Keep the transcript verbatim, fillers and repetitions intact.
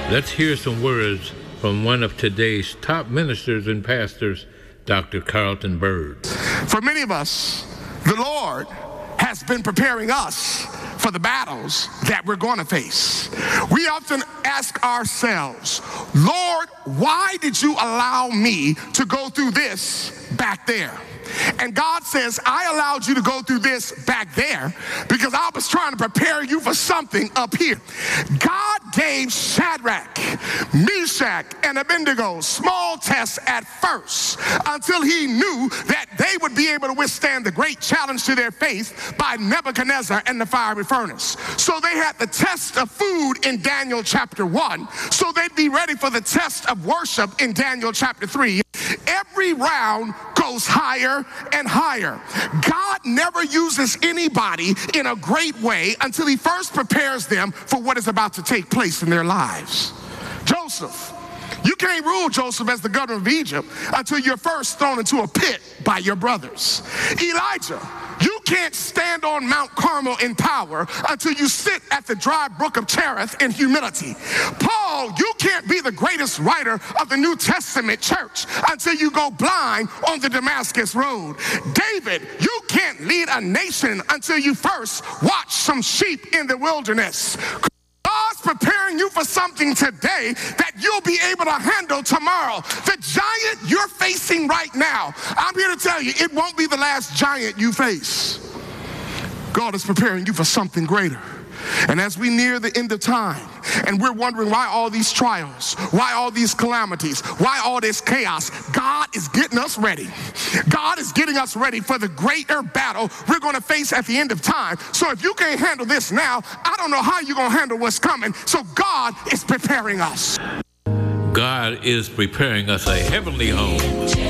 Let's hear some words from one of today's top ministers and pastors, Doctor Carlton Byrd. For many of us, the Lord has been preparing us for the battles that we're going to face. We often ask ourselves, Lord, why did you allow me to go through this back there? And God says, I allowed you to go through this back there because I was trying to prepare you for something up here. God gave Shadrach, Meshach, and Abednego small tests at first until he knew that they would be able to withstand the great challenge to their faith by Nebuchadnezzar and the fiery furnace. So they had the test of food in Daniel chapter one, so they'd be ready for the test of worship in Daniel chapter three. Every round goes higher and higher. God never uses anybody in a great way until he first prepares them for what is about to take place in their lives. Joseph, you can't rule Joseph as the governor of Egypt until you're first thrown into a pit by your brothers. Elijah, you can't stand on Mount Carmel in power until you sit at the dry brook of Cherith in humility. Paul, you can't be the greatest writer of the New Testament church until you go blind on the Damascus road. David, you can't lead a nation until you first watch some sheep in the wilderness. God's preparing you for something today that you'll be able to handle tomorrow. The giant you're facing right now, I'm here to tell you, it won't be the last giant you face. God is preparing you for something greater. And as we near the end of time, and we're wondering why all these trials, why all these calamities, why all this chaos, God is getting us ready. God is getting us ready for the greater battle we're going to face at the end of time. So if you can't handle this now, I don't know how you're going to handle what's coming. So God is preparing us. God is preparing us a heavenly home.